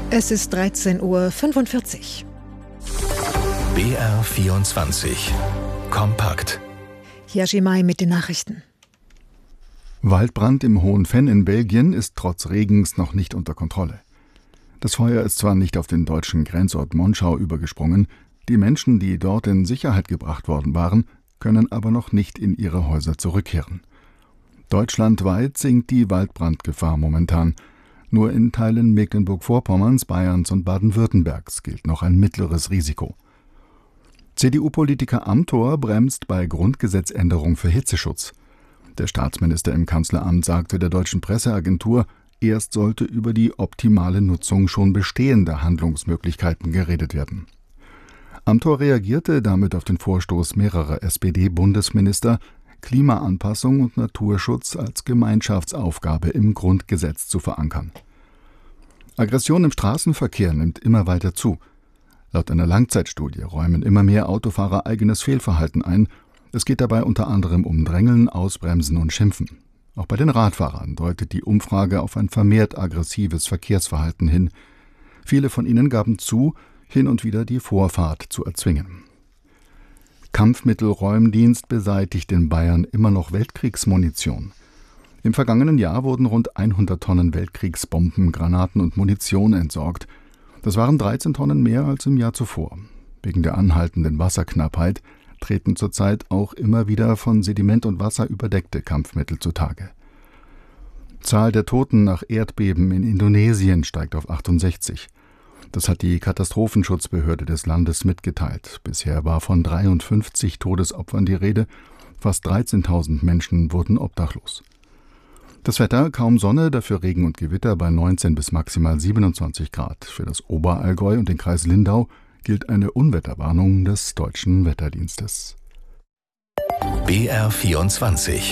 Es ist 13:45 Uhr. BR24 Kompakt. Hirschi Mai mit den Nachrichten. Waldbrand im Hohen Venn in Belgien ist trotz Regens noch nicht unter Kontrolle. Das Feuer ist zwar nicht auf den deutschen Grenzort Monschau übergesprungen, die Menschen, die dort in Sicherheit gebracht worden waren, können aber noch nicht in ihre Häuser zurückkehren. Deutschlandweit sinkt die Waldbrandgefahr momentan. Nur in Teilen Mecklenburg-Vorpommerns, Bayerns und Baden-Württembergs gilt noch ein mittleres Risiko. CDU-Politiker Amthor bremst bei Grundgesetzänderung für Hitzeschutz. Der Staatsminister im Kanzleramt sagte der deutschen Presseagentur, erst sollte über die optimale Nutzung schon bestehender Handlungsmöglichkeiten geredet werden. Amthor reagierte damit auf den Vorstoß mehrerer SPD-Bundesminister, Klimaanpassung und Naturschutz als Gemeinschaftsaufgabe im Grundgesetz zu verankern. Aggression im Straßenverkehr nimmt immer weiter zu. Laut einer Langzeitstudie räumen immer mehr Autofahrer eigenes Fehlverhalten ein. Es geht dabei unter anderem um Drängeln, Ausbremsen und Schimpfen. Auch bei den Radfahrern deutet die Umfrage auf ein vermehrt aggressives Verkehrsverhalten hin. Viele von ihnen gaben zu, hin und wieder die Vorfahrt zu erzwingen. Kampfmittelräumdienst beseitigt in Bayern immer noch Weltkriegsmunition. Im vergangenen Jahr wurden rund 100 Tonnen Weltkriegsbomben, Granaten und Munition entsorgt. Das waren 13 Tonnen mehr als im Jahr zuvor. Wegen der anhaltenden Wasserknappheit treten zurzeit auch immer wieder von Sediment und Wasser überdeckte Kampfmittel zutage. Zahl der Toten nach Erdbeben in Indonesien steigt auf 68. Das hat die Katastrophenschutzbehörde des Landes mitgeteilt. Bisher war von 53 Todesopfern die Rede. Fast 13.000 Menschen wurden obdachlos. Das Wetter, kaum Sonne, dafür Regen und Gewitter bei 19 bis maximal 27 Grad. Für das Oberallgäu und den Kreis Lindau gilt eine Unwetterwarnung des Deutschen Wetterdienstes. BR24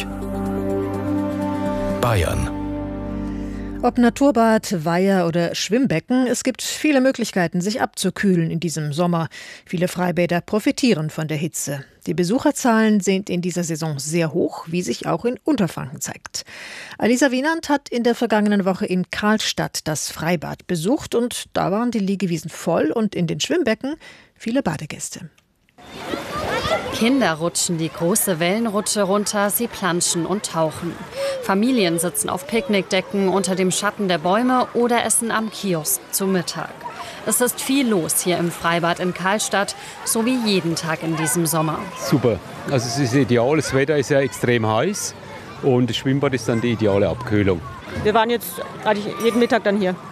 Bayern. Ob Naturbad, Weiher oder Schwimmbecken, es gibt viele Möglichkeiten, sich abzukühlen in diesem Sommer. Viele Freibäder profitieren von der Hitze. Die Besucherzahlen sind in dieser Saison sehr hoch, wie sich auch in Unterfranken zeigt. Alisa Wienand hat in der vergangenen Woche in Karlstadt das Freibad besucht und da waren die Liegewiesen voll und in den Schwimmbecken viele Badegäste. Kinder rutschen die große Wellenrutsche runter, sie planschen und tauchen. Familien sitzen auf Picknickdecken unter dem Schatten der Bäume oder essen am Kiosk zu Mittag. Es ist viel los hier im Freibad in Karlstadt, so wie jeden Tag in diesem Sommer. Super, also es ist ideal, das Wetter ist ja extrem heiß und das Schwimmbad ist dann die ideale Abkühlung. Wir waren jetzt eigentlich jeden Mittag dann hier.